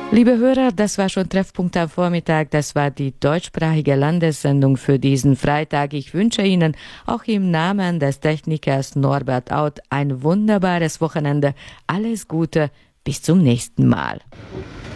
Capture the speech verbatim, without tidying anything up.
Liebe Hörer, das war schon Treffpunkt am Vormittag. Das war die deutschsprachige Landessendung für diesen Freitag. Ich wünsche Ihnen auch im Namen des Technikers Norbert Auth ein wunderbares Wochenende. Alles Gute, bis zum nächsten Mal.